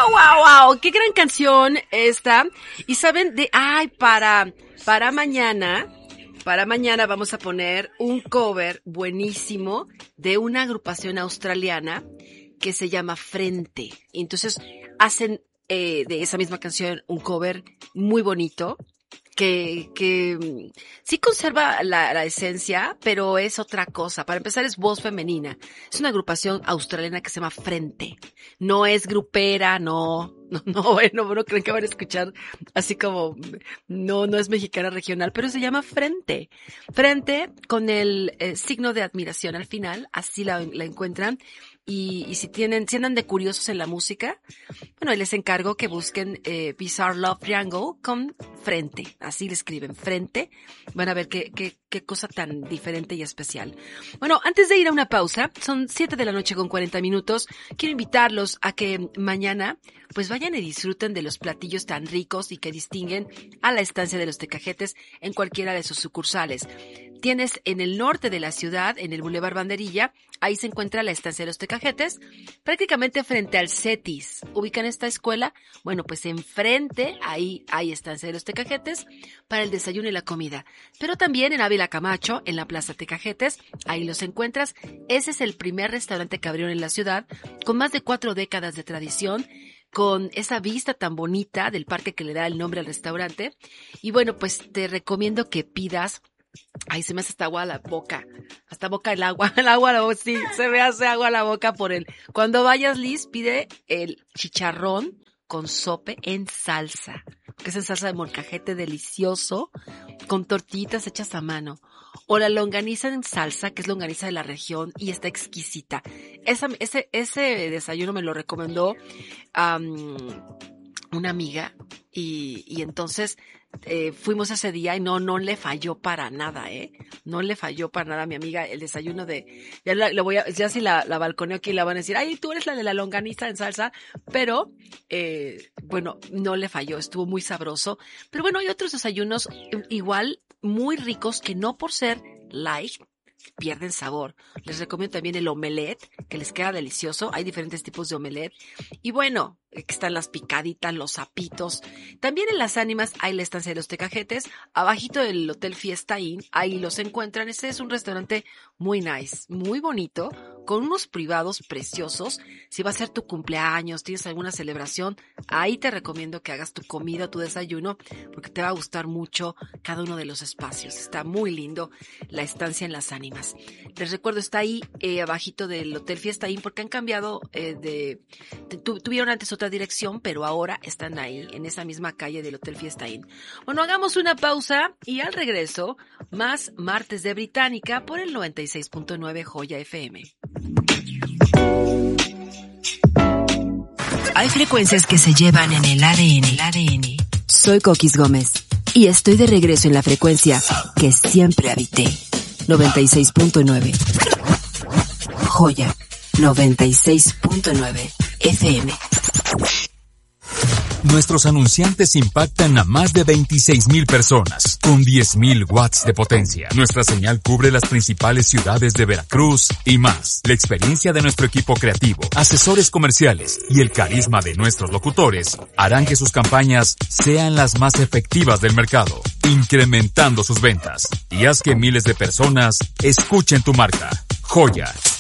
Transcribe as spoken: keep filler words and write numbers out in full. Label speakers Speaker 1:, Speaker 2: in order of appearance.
Speaker 1: ¡Wow, wow, wow! ¡Qué gran canción esta! Y saben, de, ay, para, para mañana, para mañana vamos a poner un cover buenísimo de una agrupación australiana que se llama Frente. Y entonces hacen eh, de esa misma canción un cover muy bonito. Que, que sí conserva la, la esencia, pero es otra cosa. Para empezar, es voz femenina. Es una agrupación australiana que se llama Frente. No es grupera, no, no, no, bueno, no creen que van a escuchar así como, no, no es mexicana regional, pero se llama Frente. Frente con el eh, signo de admiración al final, así la, la encuentran. Y, y si tienen, si andan de curiosos en la música, bueno, ahí les encargo que busquen eh, Bizarre Love Triangle con Frente. Así le escriben, Frente. Van a ver qué, qué, qué cosa tan diferente y especial. Bueno, antes de ir a una pausa, son siete de la noche con cuarenta minutos. Quiero invitarlos a que mañana, pues vayan y disfruten de los platillos tan ricos y que distinguen a la estancia de los Tecajetes en cualquiera de sus sucursales. Tienes en el norte de la ciudad, en el Boulevard Banderilla, ahí se encuentra la estancia de los Tecajetes, prácticamente frente al CETIS. ¿Ubican esta escuela? Bueno, pues enfrente, ahí hay estancia de los Tecajetes para el desayuno y la comida. Pero también en Ávila Camacho, en la Plaza Tecajetes, ahí los encuentras. Ese es el primer restaurante que abrieron en la ciudad, con más de cuatro décadas de tradición, con esa vista tan bonita del parque que le da el nombre al restaurante. Y bueno, pues te recomiendo que pidas. Ay, se me hace hasta agua a la boca, hasta boca el agua, el agua a la boca, sí, se me hace agua a la boca por él. Cuando vayas, Liz, pide el chicharrón con sope en salsa, que es en salsa de molcajete delicioso, con tortillitas hechas a mano. O la longaniza en salsa, que es longaniza de la región y está exquisita. Esa, ese, ese desayuno me lo recomendó um, una amiga y, y entonces Eh, fuimos ese día y no, no le falló para nada, eh. No le falló para nada a mi amiga el desayuno de, ya la, le voy a, ya si la, la balconeo aquí la van a decir, ay, tú eres la de la longaniza en salsa, pero, eh, bueno, no le falló, estuvo muy sabroso. Pero bueno, hay otros desayunos igual muy ricos que no por ser light pierden sabor. Les recomiendo también el omelette, que les queda delicioso. Hay diferentes tipos de omelette. Y bueno, están las picaditas, los zapitos. También en Las Ánimas hay la estancia de los Tecajetes. Abajito del Hotel Fiesta Inn, ahí los encuentran. Este es un restaurante muy nice, muy bonito, con unos privados preciosos. Si va a ser tu cumpleaños, tienes alguna celebración, ahí te recomiendo que hagas tu comida, tu desayuno, porque te va a gustar mucho cada uno de los espacios. Está muy lindo la estancia en Las Ánimas. Les recuerdo, está ahí eh, abajito del Hotel Fiesta Inn, porque han cambiado eh, de, de tu, tuvieron antes otra dirección, pero ahora están ahí, en esa misma calle del Hotel Fiesta Inn. Bueno, hagamos una pausa y al regreso, más Martes de Británica por el noventa y seis punto nueve Joya F M.
Speaker 2: Hay frecuencias que se llevan en el A D N. El A D N. Soy Coquis Gómez y estoy de regreso en la frecuencia que siempre habité. noventa y seis punto nueve. Joya. noventa y seis punto nueve F M.
Speaker 3: Nuestros anunciantes impactan a más de veintiséis mil personas, con diez mil watts de potencia. Nuestra señal cubre las principales ciudades de Veracruz y más. La experiencia de nuestro equipo creativo, asesores comerciales y el carisma de nuestros locutores harán que sus campañas sean las más efectivas del mercado, incrementando sus ventas. Y haz que miles de personas escuchen tu marca. Joya